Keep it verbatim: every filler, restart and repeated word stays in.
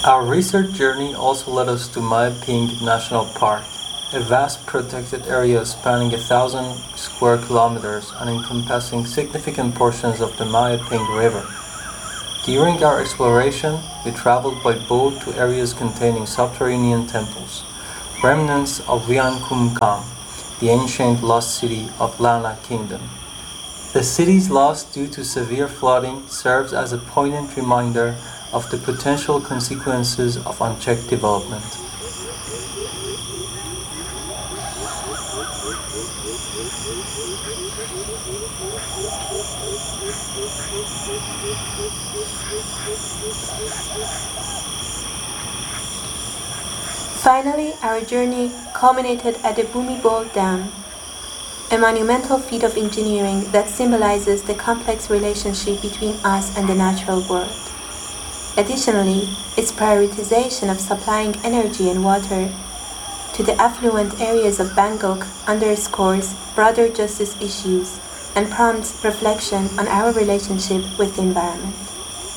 Our research journey also led us to Mae Ping National Park, a vast protected area spanning a thousand square kilometers and encompassing significant portions of the Mae Ping River. During our exploration, we traveled by boat to areas containing subterranean temples, remnants of Wiankumkam, the ancient lost city of Lana Kingdom. The city's loss due to severe flooding serves as a poignant reminder of the potential consequences of unchecked development. Finally, our journey culminated at the Bhumibol Dam, a monumental feat of engineering that symbolizes the complex relationship between us and the natural world. Additionally, its prioritization of supplying energy and water to the affluent areas of Bangkok underscores broader justice issues and prompts reflection on our relationship with the environment.